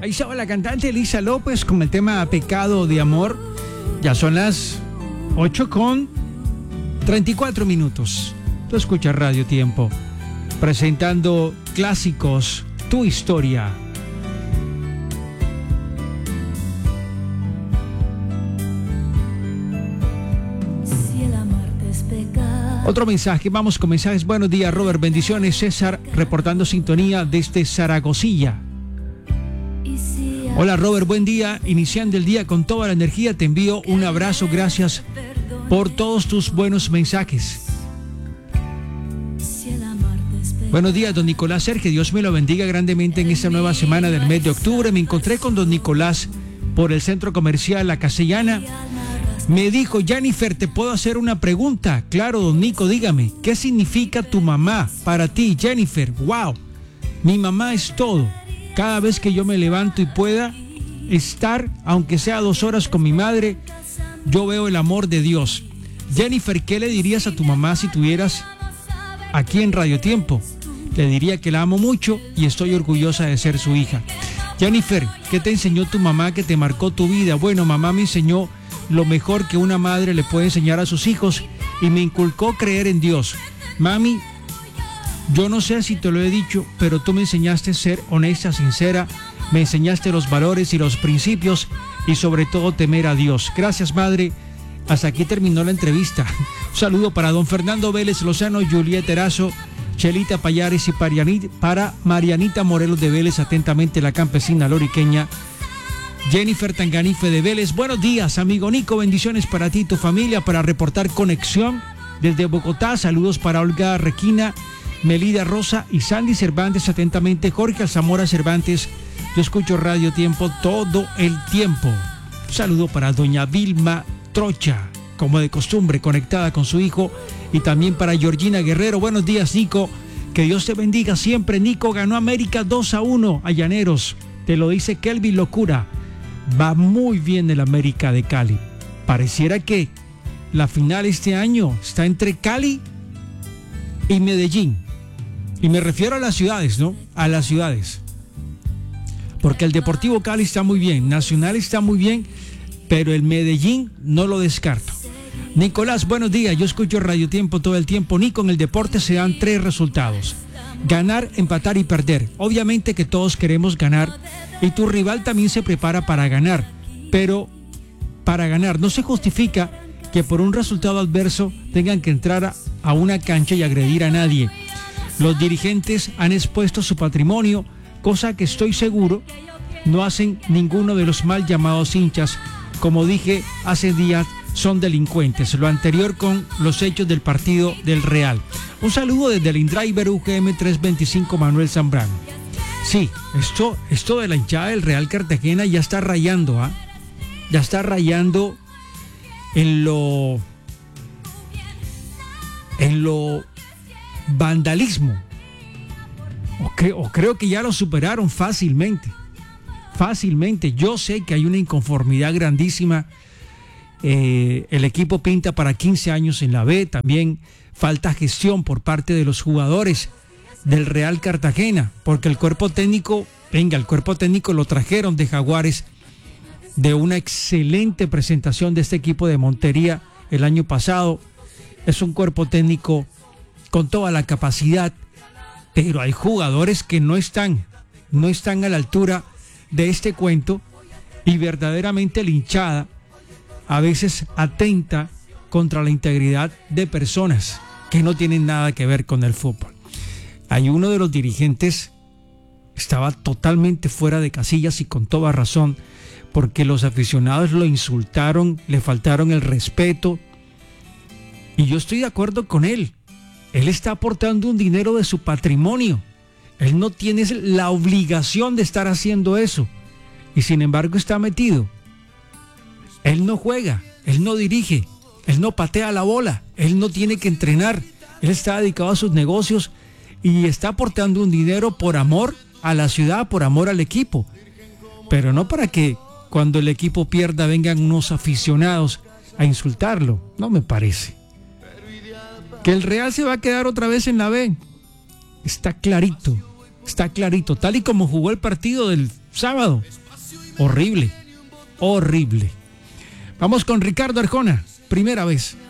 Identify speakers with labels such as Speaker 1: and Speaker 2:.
Speaker 1: Ahí estaba la cantante Elisa López con el tema Pecado de Amor. Ya son las 8:34. Tú escuchas Radio Tiempo, presentando clásicos, tu historia. Otro mensaje, vamos con mensajes. Buenos días, Robert, bendiciones. César, reportando sintonía desde Zaragozilla. Hola, Robert, buen día. Iniciando el día con toda la energía, te envío un abrazo. Gracias por todos tus buenos mensajes. Buenos días, don Nicolás Sergio. Dios me lo bendiga grandemente en esta nueva semana del mes de octubre. Me encontré con don Nicolás por el centro comercial La Castellana. Me dijo, Jennifer, ¿te puedo hacer una pregunta? Claro, don Nico, dígame, ¿qué significa tu mamá para ti, Jennifer? ¡Wow! Mi mamá es todo. Cada vez que yo me levanto y pueda estar, aunque sea 2 horas con mi madre, yo veo el amor de Dios. Jennifer, ¿qué le dirías a tu mamá si tuvieras aquí en Radio Tiempo? Le diría que la amo mucho y estoy orgullosa de ser su hija. Jennifer, ¿qué te enseñó tu mamá que te marcó tu vida? Bueno, mamá me enseñó lo mejor que una madre le puede enseñar a sus hijos y me inculcó creer en Dios. Mami, yo no sé si te lo he dicho, pero tú me enseñaste a ser honesta, sincera, me enseñaste los valores y los principios y sobre todo temer a Dios. Gracias, madre. Hasta aquí terminó la entrevista. Un saludo para don Fernando Vélez Lozano, Julieta Erazo, Chelita Payares y para Marianita Morelos de Vélez, atentamente la campesina loriqueña Jennifer Tanganife de Vélez. Buenos días, amigo Nico, bendiciones para ti y tu familia. Para reportar conexión desde Bogotá, saludos para Olga Requina, Melida Rosa y Sandy Cervantes, atentamente Jorge Alzamora Cervantes. Yo escucho Radio Tiempo todo el tiempo. Un saludo para doña Vilma Trocha, como de costumbre, conectada con su hijo, y también para Georgina Guerrero. Buenos días, Nico, que Dios te bendiga siempre. Nico, ganó América 2-1 a Llaneros, te lo dice Kelvin Locura. Va muy bien el América de Cali. Pareciera que la final este año está entre Cali y Medellín. Y me refiero a las ciudades, ¿no? A las ciudades. Porque el Deportivo Cali está muy bien, Nacional está muy bien, pero el Medellín no lo descarto. Nicolás, buenos días. Yo escucho Radio Tiempo todo el tiempo. Nico, en el deporte se dan 3 resultados: ganar, empatar y perder. Obviamente que todos queremos ganar y tu rival también se prepara para ganar, pero para ganar no se justifica que por un resultado adverso tengan que entrar a una cancha y agredir a nadie. Los dirigentes han expuesto su patrimonio, cosa que estoy seguro no hacen ninguno de los mal llamados hinchas. Como dije hace días, son delincuentes. Lo anterior con los hechos del partido del Real. Un saludo desde el InDriver UGM 325 Manuel Zambrano. Sí, esto de la hinchada del Real Cartagena ya está rayando, ¿ah? Ya está rayando en lo vandalismo. O creo que ya lo superaron fácilmente. Yo sé que hay una inconformidad grandísima. El equipo pinta para 15 años en la B. También falta gestión por parte de los jugadores del Real Cartagena, porque el cuerpo técnico lo trajeron de Jaguares, de una excelente presentación de este equipo de Montería el año pasado. Es un cuerpo técnico con toda la capacidad, pero hay jugadores que no están a la altura de este cuento, y verdaderamente la hinchada a veces atenta contra la integridad de personas que no tienen nada que ver con el fútbol. Hay uno de los dirigentes estaba totalmente fuera de casillas y con toda razón, porque los aficionados lo insultaron, le faltaron el respeto, y yo estoy de acuerdo con él. Él está aportando un dinero de su patrimonio. Él no tiene la obligación de estar haciendo eso, y sin embargo está metido. Él no juega, él no dirige, él no patea la bola, él no tiene que entrenar, él está dedicado a sus negocios y está aportando un dinero por amor a la ciudad, por amor al equipo, pero no para que cuando el equipo pierda vengan unos aficionados a insultarlo. No me parece. Que el Real se va a quedar otra vez en la B, está clarito, tal y como jugó el partido del sábado. Horrible, horrible. Vamos con Ricardo Arjona, primera vez.